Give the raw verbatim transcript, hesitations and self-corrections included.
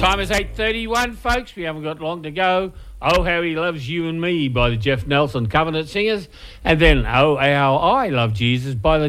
Time is eight thirty-one, folks. We haven't got long to go. Oh, How He Loves You and Me by the Jeff Nelson Covenant Singers. And then Oh, How I Love Jesus by the